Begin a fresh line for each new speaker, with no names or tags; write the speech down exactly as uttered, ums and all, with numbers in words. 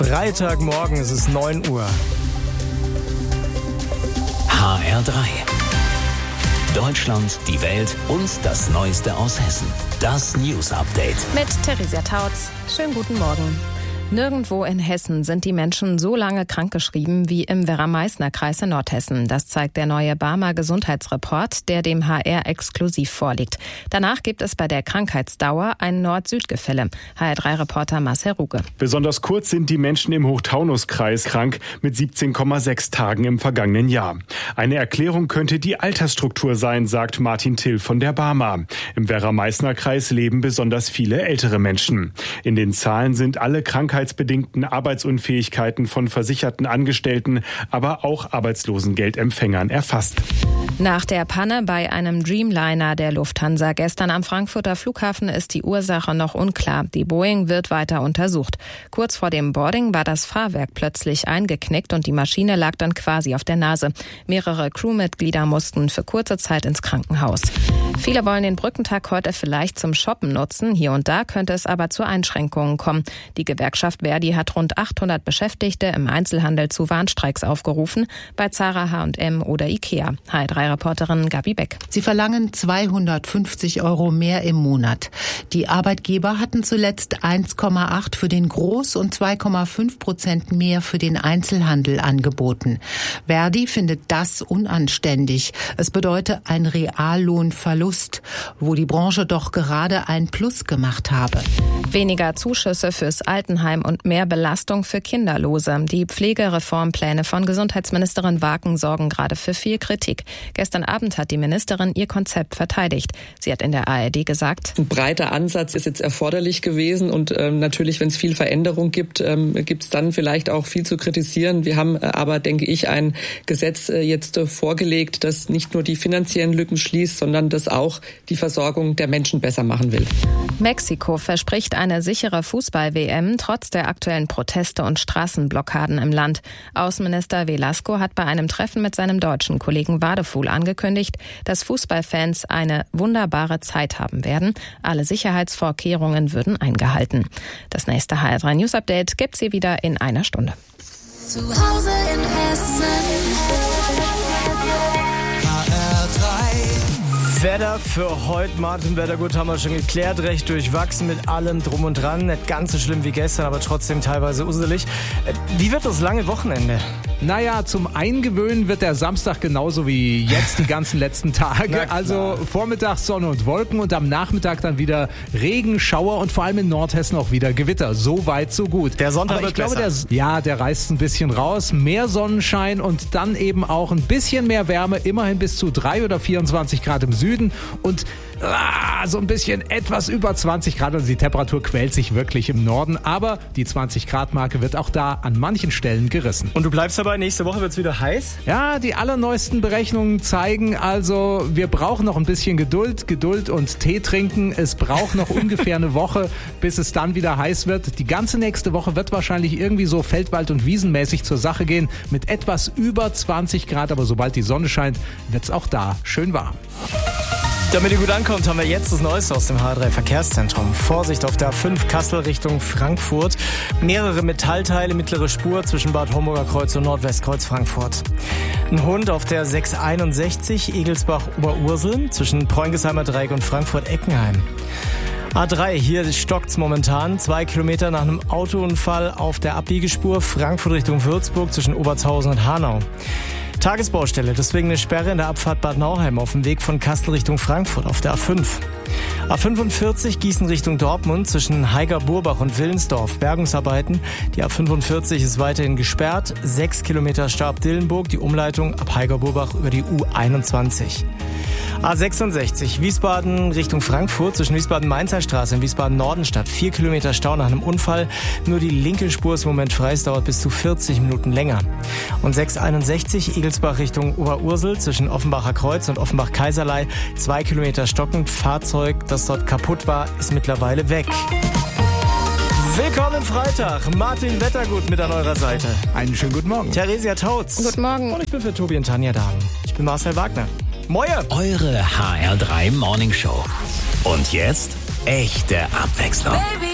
Freitagmorgen, es ist neun Uhr.
H R drei. Deutschland, die Welt und das Neueste aus Hessen. Das News Update.
Mit Theresia Tautz. Schönen guten Morgen. Nirgendwo in Hessen sind die Menschen so lange krankgeschrieben wie im Werra-Meißner-Kreis in Nordhessen. Das zeigt der neue Barmer Gesundheitsreport, der dem H R exklusiv vorliegt. Danach gibt es bei der Krankheitsdauer ein Nord-Süd-Gefälle. H R drei Reporter Marcel Ruge.
Besonders kurz sind die Menschen im Hochtaunuskreis krank mit siebzehn Komma sechs Tagen im vergangenen Jahr. Eine Erklärung könnte die Altersstruktur sein, sagt Martin Till von der Barmer. Im Werra-Meißner-Kreis leben besonders viele ältere Menschen. In den Zahlen sind alle Krankheitsbedingten Arbeitsunfähigkeiten von versicherten Angestellten, aber auch Arbeitslosengeldempfängern erfasst.
Nach der Panne bei einem Dreamliner der Lufthansa gestern am Frankfurter Flughafen ist die Ursache noch unklar. Die Boeing wird weiter untersucht. Kurz vor dem Boarding war das Fahrwerk plötzlich eingeknickt und die Maschine lag dann quasi auf der Nase. Mehrere Crewmitglieder mussten für kurze Zeit ins Krankenhaus. Viele wollen den Brückentag heute vielleicht zum Shoppen nutzen. Hier und da könnte es aber zu Einschränkungen kommen. Die Gewerkschaft Verdi hat rund achthundert Beschäftigte im Einzelhandel zu Warnstreiks aufgerufen, bei Zara, H und M oder Ikea. H R drei Reporterin Gabi Beck.
Sie verlangen zweihundertfünfzig Euro mehr im Monat. Die Arbeitgeber hatten zuletzt eins Komma acht für den Groß- und zwei Komma fünf Prozent mehr für den Einzelhandel angeboten. Verdi findet das unanständig. Es bedeutet ein Reallohnverlust, wo die Branche doch gerade ein Plus gemacht habe.
Weniger Zuschüsse fürs Altenheim und mehr Belastung für Kinderlose. Die Pflegereformpläne von Gesundheitsministerin Waken sorgen gerade für viel Kritik. Gestern Abend hat die Ministerin ihr Konzept verteidigt. Sie hat in der A R D gesagt:
Ein breiter Ansatz ist jetzt erforderlich gewesen und ähm, natürlich, wenn es viel Veränderung gibt, ähm, gibt es dann vielleicht auch viel zu kritisieren. Wir haben äh, aber, denke ich, ein Gesetz äh, jetzt äh, vorgelegt, das nicht nur die finanziellen Lücken schließt, sondern das auch die Versorgung der Menschen besser machen will.
Mexiko verspricht eine sichere Fußball-W M trotz der aktuellen Proteste und Straßenblockaden im Land. Außenminister Velasco hat bei einem Treffen mit seinem deutschen Kollegen Wadefuhl angekündigt, dass Fußballfans eine wunderbare Zeit haben werden. Alle Sicherheitsvorkehrungen würden eingehalten. Das nächste H R drei News Update gibt's hier wieder in einer Stunde.
Zu Hause in Hessen. H R drei.
Wetter für heute, Martin Wettergut, haben wir schon geklärt, recht durchwachsen mit allem drum und dran. Nicht ganz so schlimm wie gestern, aber trotzdem teilweise uselig. Wie wird das lange Wochenende?
Naja, zum Eingewöhnen wird der Samstag genauso wie jetzt die ganzen letzten Tage. Also vormittags Sonne und Wolken und am Nachmittag dann wieder Regen, Schauer und vor allem in Nordhessen auch wieder Gewitter. So weit, so gut.
Der Sonntag
Aber
wird
ich glaube,
besser.
Der, ja, der reißt ein bisschen raus. Mehr Sonnenschein und dann eben auch ein bisschen mehr Wärme. Immerhin bis zu drei oder vierundzwanzig Grad im Süden und ah, so ein bisschen etwas über zwanzig Grad. Also die Temperatur quält sich wirklich im Norden. Aber die zwanzig Grad Marke wird auch da an manchen Stellen gerissen.
Und du bleibst dabei, nächste Woche wird's wieder heiß?
Ja, die allerneuesten Berechnungen zeigen also, wir brauchen noch ein bisschen Geduld, Geduld und Tee trinken. Es braucht noch ungefähr eine Woche, bis es dann wieder heiß wird. Die ganze nächste Woche wird wahrscheinlich irgendwie so Feldwald- und Wiesenmäßig zur Sache gehen mit etwas über zwanzig Grad. Aber sobald die Sonne scheint, wird's auch da schön warm.
Damit ihr gut ankommt, haben wir jetzt das Neueste aus dem H R drei Verkehrszentrum. Vorsicht auf der A fünf Kassel Richtung Frankfurt. Mehrere Metallteile, mittlere Spur zwischen Bad Homburger Kreuz und Nordwestkreuz Frankfurt. Ein Hund auf der sechs einundsechzig Egelsbach-Oberursel zwischen Preungesheimer Dreieck und Frankfurt-Eckenheim. A drei, hier stockt's momentan. Zwei Kilometer nach einem Autounfall auf der Abbiegespur Frankfurt Richtung Würzburg zwischen Obertshausen und Hanau. Tagesbaustelle, deswegen eine Sperre in der Abfahrt Bad Nauheim auf dem Weg von Kassel Richtung Frankfurt auf der A fünf. A fünfundvierzig Gießen Richtung Dortmund zwischen Heiger-Burbach und Willensdorf. Bergungsarbeiten. Die A fünfundvierzig ist weiterhin gesperrt. Sechs Kilometer Stau ab Dillenburg. Die Umleitung ab Heiger-Burbach über die U einundzwanzig. A sechsundsechzig Wiesbaden Richtung Frankfurt zwischen Wiesbaden-Mainzer Straße und Wiesbaden-Nordenstadt. Vier Kilometer Stau nach einem Unfall. Nur die linke Spur ist im Moment frei. Es dauert bis zu vierzig Minuten länger. Und sechs einundsechzig Egelsbach Richtung Oberursel zwischen Offenbacher Kreuz und Offenbach-Kaiserlei. Zwei Kilometer stockend. Fahrzeug, das dort kaputt war, ist mittlerweile weg. Willkommen Freitag. Martin Wettergut mit an eurer Seite.
Einen schönen guten Morgen.
Theresia Tautz.
Guten Morgen.
Und ich bin für Tobi und Tanja da. Ich bin Marcel Wagner. Moje!
Eure H R drei Morning Show. Und jetzt echte Abwechslung.